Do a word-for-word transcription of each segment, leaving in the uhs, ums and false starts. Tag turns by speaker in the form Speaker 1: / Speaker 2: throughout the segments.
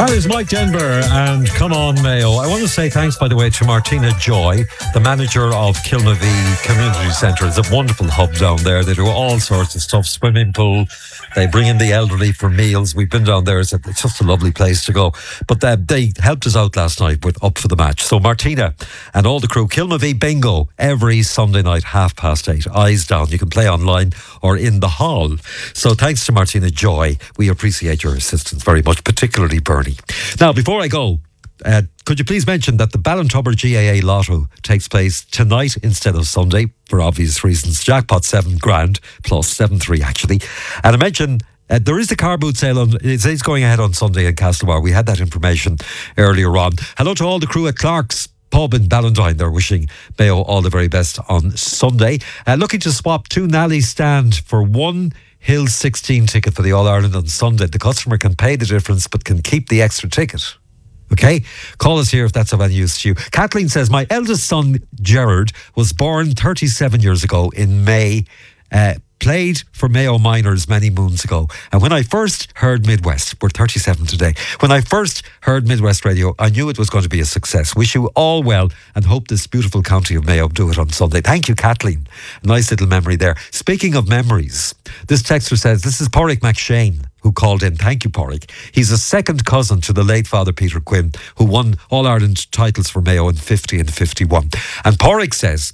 Speaker 1: Hi, it's Mike Denver, and come on, Mayo. I want to say thanks, by the way, to Martina Joy, the manager of Kilnavee Community Centre. It's a wonderful hub down there. They do all sorts of stuff, swimming pool. They bring in the elderly for meals. We've been down there. It's, a, it's just a lovely place to go. But uh, they helped us out last night with Up for the Match. So Martina and all the crew, Kilnavee Bingo, every Sunday night, half past eight. Eyes down. You can play online or in the hall. So thanks to Martina Joy. We appreciate your assistance very much, particularly Bernie. Now, before I go, uh, could you please mention that the Ballintubber G A A Lotto takes place tonight instead of Sunday, for obvious reasons. Jackpot seven grand, plus seven three actually. And I mentioned uh, there is the car boot sale on, it's, it's going ahead on Sunday in Castlebar. We had that information earlier on. Hello to all the crew at Clark's Pub in Ballantyne. They're wishing Mayo all the very best on Sunday. Uh, looking to swap two Nally stand for one Hill sixteen ticket for the All-Ireland on Sunday. The customer can pay the difference but can keep the extra ticket. Okay? Call us here if that's of any use to you. Kathleen says, my eldest son, Gerard, was born thirty-seven years ago in May. Uh, played for Mayo Minors many moons ago. And when I first heard Midwest, we're thirty-seven today, when I first heard Midwest Radio, I knew it was going to be a success. Wish you all well and hope this beautiful county of Mayo do it on Sunday. Thank you, Kathleen. A nice little memory there. Speaking of memories, this texter says, this is Porrick McShane who called in. Thank you, Porrick. He's a second cousin to the late Father Peter Quinn, who won All-Ireland titles for Mayo in fifty and fifty-one. And Porrick says,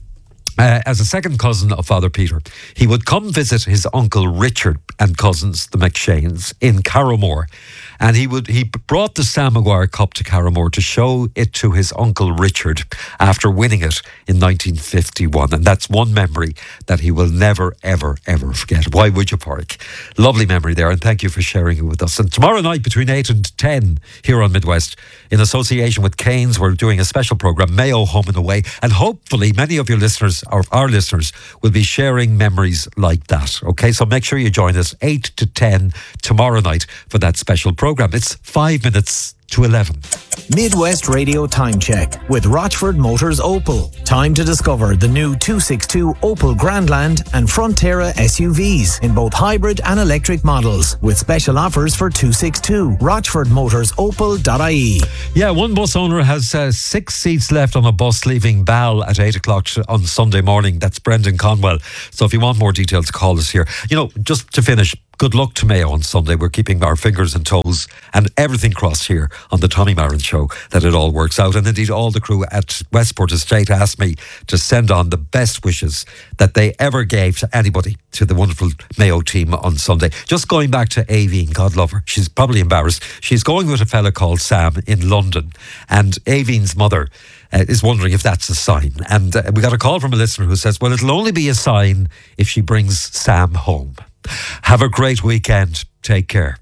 Speaker 1: Uh, as a second cousin of Father Peter, he would come visit his uncle Richard and cousins, the McShanes, in Carramore. And he would he brought the Sam Maguire Cup to Carramore to show it to his uncle Richard after winning it in nineteen fifty-one. And that's one memory that he will never, ever, ever forget. Why would you, Porrick? Lovely memory there, and thank you for sharing it with us. And tomorrow night between eight and ten here on Midwest, in association with Canes, we're doing a special programme, Mayo Home and Away. And hopefully many of your listeners, or our listeners, will be sharing memories like that. Okay, so make sure you join us eight to ten tomorrow night for that special programme. It's five minutes to eleven.
Speaker 2: Midwest Radio Time Check with Rochford Motors Opel. Time to discover the new two sixty-two Opel Grandland and Frontera S U Vs in both hybrid and electric models with special offers for two sixty-two. rochford motors opel dot I E.
Speaker 1: Yeah, one bus owner has uh, six seats left on a bus leaving Bal at eight o'clock on Sunday morning. That's Brendan Conwell. So if you want more details, call us here. You know, just to finish, good luck to Mayo on Sunday. We're keeping our fingers and toes and everything crossed here on the Tommy Marin Show that it all works out. And indeed, all the crew at Westport Estate asked me to send on the best wishes that they ever gave to anybody, to the wonderful Mayo team on Sunday. Just going back to Aveen, God love her. She's probably embarrassed. She's going with a fella called Sam in London. And Aveen's mother uh, is wondering if that's a sign. And uh, we got a call from a listener who says, well, it'll only be a sign if she brings Sam home. Have a great weekend. Take care.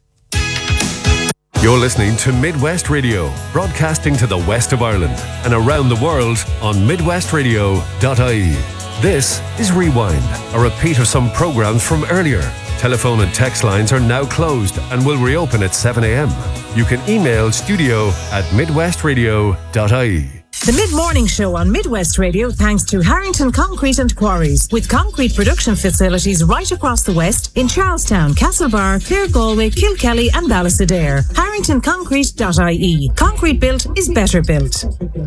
Speaker 3: You're listening to Midwest Radio, broadcasting to the west of Ireland and around the world on midwest radio dot I E. This is Rewind, a repeat of some programmes from earlier. Telephone and text lines are now closed and will reopen at seven a.m. You can email studio at midwest radio dot I E.
Speaker 4: The Mid-Morning Show on Midwest Radio thanks to Harrington Concrete and Quarries, with concrete production facilities right across the west in Charlestown, Castlebar, Clare Galway, Kilkelly and Ballisadair. harrington concrete dot I E. Concrete built is better built.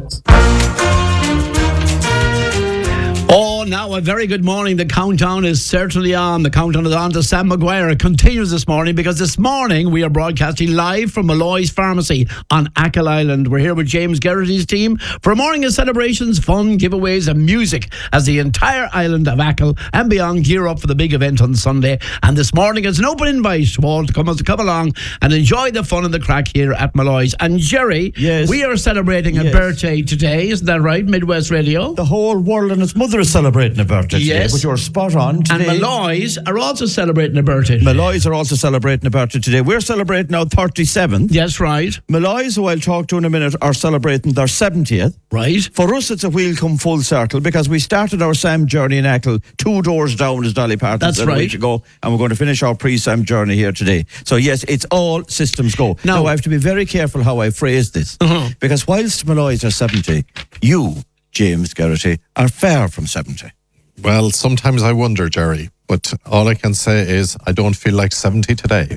Speaker 5: Oh, now a very good morning. The countdown is certainly on. The countdown is on to Sam Maguire. It continues this morning because this morning we are broadcasting live from Malloy's Pharmacy on Achill Island. We're here with James Geraghty's team for a morning of celebrations, fun, giveaways and music as the entire island of Achill and beyond gear up for the big event on Sunday. And this morning it's an open invite to all to come, to come along and enjoy the fun and the crack here at Malloy's. And Jerry,
Speaker 6: yes.
Speaker 5: we are celebrating a
Speaker 6: yes.
Speaker 5: birthday today, isn't that right? Midwest Radio.
Speaker 6: The whole world and its mother is celebrating a birthday
Speaker 5: yes.
Speaker 6: today, but you're spot on today.
Speaker 5: And Malloy's are also celebrating a birthday today.
Speaker 6: Malloy's are also celebrating a birthday today. We're celebrating our thirty-seventh.
Speaker 5: Yes, right.
Speaker 6: Malloy's, who I'll talk to in a minute, are celebrating their seventieth.
Speaker 5: Right.
Speaker 6: For us, it's a wheel come full circle because we started our Sam journey in Achill two doors down, as Dolly Parton
Speaker 5: That's
Speaker 6: said
Speaker 5: right.
Speaker 6: a week ago, and we're going to finish our pre-Sam journey here today. So yes, it's all systems go.
Speaker 5: Now,
Speaker 6: now I have to be very careful how I phrase this,
Speaker 5: uh-huh.
Speaker 6: because whilst Malloy's are seventy, you, James Geraghty, are far from seventy.
Speaker 7: Well, sometimes I wonder, Jerry, but all I can say is I don't feel like seventy today.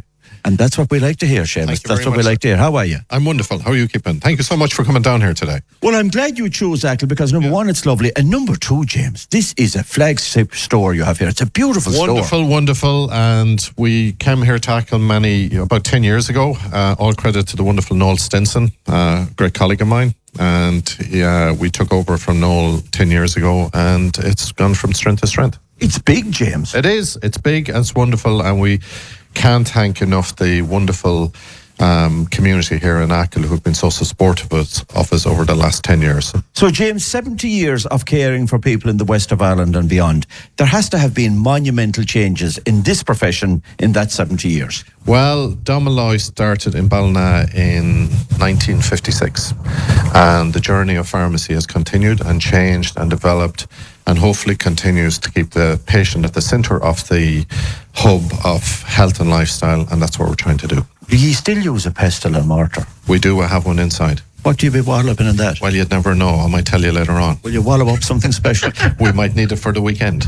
Speaker 6: And that's what we like to hear, Seamus.
Speaker 7: Thank you
Speaker 6: That's
Speaker 7: very
Speaker 6: what we
Speaker 7: much.
Speaker 6: like to hear. How are you?
Speaker 7: I'm wonderful. How are you keeping? Thank you so much for coming down here today.
Speaker 6: Well, I'm glad you chose Ackle because number one, it's lovely. And number two, James, this is a flagship store you have here. It's a beautiful
Speaker 7: Wonderful,
Speaker 6: store.
Speaker 7: wonderful. And we came here to Ackle many, about ten years ago. Uh, all credit to the wonderful Noel Stinson, uh, great colleague of mine. And yeah, we took over from Noel ten years ago, and it's gone from strength to strength.
Speaker 6: It's big, James.
Speaker 7: It is. It's big and it's wonderful, and we can't thank enough the wonderful um, community here in Ackle who've been so supportive of us, of us over the last ten years.
Speaker 6: So, James, seventy years of caring for people in the west of Ireland and beyond. There has to have been monumental changes in this profession in that seventy years.
Speaker 7: Well, Dom Malloy started in Ballina in nineteen fifty-six, and the journey of pharmacy has continued and changed and developed, and hopefully continues to keep the patient at the centre of the hub of health and lifestyle, and that's what we're trying to do.
Speaker 6: Do you still use a pestle and mortar?
Speaker 7: We do have one inside.
Speaker 6: What do you be walloping in that?
Speaker 7: Well, you'd never know. I might tell you later on.
Speaker 6: Will you wallop up something special?
Speaker 7: We might need it for the weekend.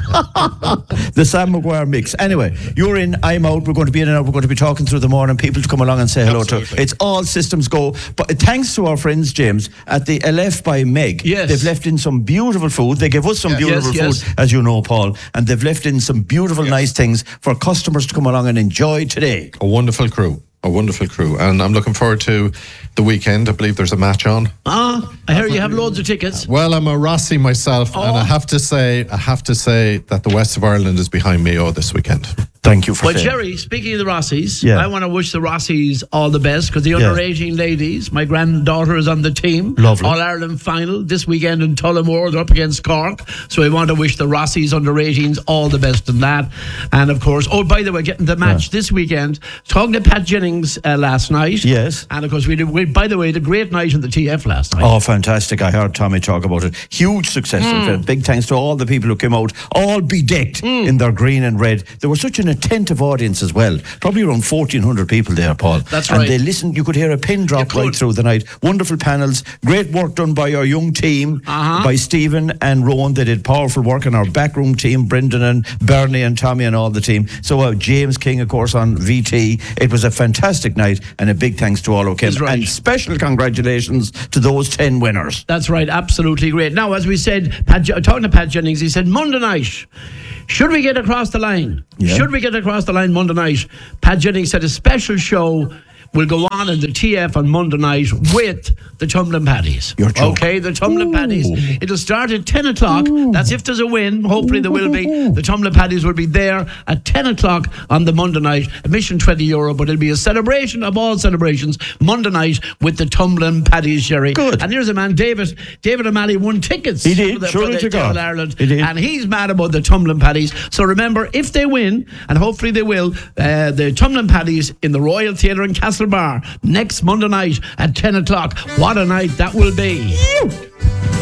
Speaker 6: The Sam Maguire mix. Anyway, you're in, I'm out. We're going to be in and out. We're going to be talking through the morning. People to come along and say hello
Speaker 7: Absolutely.
Speaker 6: to. It's all systems go. But thanks to our friends, James, at the Aleph by Meg.
Speaker 5: Yes.
Speaker 6: They've left in some beautiful food. They give us some
Speaker 5: Yeah.
Speaker 6: beautiful
Speaker 5: Yes,
Speaker 6: food,
Speaker 5: yes.
Speaker 6: as you know, Paul. And they've left in some beautiful, nice things for customers to come along and enjoy today.
Speaker 7: A wonderful crew. A wonderful crew. And I'm looking forward to the weekend. I believe there's a match on.
Speaker 5: Ah, I hear you have loads of tickets.
Speaker 7: Well, I'm a Rossi myself,
Speaker 5: Oh.
Speaker 7: and I have to say, I have to say that the west of Ireland is behind me oh this weekend.
Speaker 6: Thank you for
Speaker 5: Well,
Speaker 6: saying.
Speaker 5: Jerry, speaking of the Rossies,
Speaker 6: Yeah.
Speaker 5: I want to wish the Rossies all the best because the
Speaker 6: Yeah.
Speaker 5: under eighteen ladies, my granddaughter is on the team.
Speaker 6: Lovely.
Speaker 5: All Ireland final this weekend in Tullamore. They're up against Cork. So we want to wish the Rossies under eighteens all the best in that. And of course, oh, by the way, getting the match
Speaker 6: Yeah.
Speaker 5: this weekend, talking to Pat Jennings uh, last night.
Speaker 6: Yes.
Speaker 5: And of course, we did, we, by the way, the great night in the T F last night.
Speaker 6: Oh, fantastic. I heard Tommy talk about it. Huge success.
Speaker 5: Hmm.
Speaker 6: Big thanks to all the people who came out, all bedecked in their green and red. There was such an attentive audience as well. Probably around fourteen hundred people there, Paul.
Speaker 5: That's
Speaker 6: and
Speaker 5: right.
Speaker 6: they listened. You could hear a pin drop
Speaker 5: You
Speaker 6: right
Speaker 5: could.
Speaker 6: through the night. Wonderful panels. Great work done by our young team,
Speaker 5: Uh-huh.
Speaker 6: by Stephen and Rowan. They did powerful work. And our backroom team, Brendan and Bernie and Tommy and all the team. So uh, James King, of course, on V T. It was a fantastic night. And a big thanks to all who came.
Speaker 5: That's right.
Speaker 6: And special congratulations to those ten winners.
Speaker 5: That's right, absolutely great. Now, as we said, Pat, talking to Pat Jennings, he said Monday night, should we get across the line?
Speaker 6: Yeah.
Speaker 5: Should we get across the line Monday night? Pat Jennings said a special show will go on in the T F on Monday night with the Tumbling Paddies.
Speaker 6: You're joking.
Speaker 5: Okay, the Tumbling Paddies. It'll start at ten o'clock. That's if there's a win. Hopefully there will be. The Tumbling Paddies will be there at ten o'clock on the Monday night. Admission twenty euro, but it'll be a celebration of all celebrations Monday night with the Tumbling Paddies, Jerry.
Speaker 6: Good.
Speaker 5: And here's a man, David. David O'Malley won tickets.
Speaker 6: He did,
Speaker 5: for the,
Speaker 6: surely
Speaker 5: for the
Speaker 6: to God.
Speaker 5: Devil Ireland.
Speaker 6: He did.
Speaker 5: And he's mad about the Tumbling Paddies. So remember, if they win, and hopefully they will, uh, the Tumbling Paddies in the Royal Theatre in Castlebar next Monday night at ten o'clock. What a night that will be.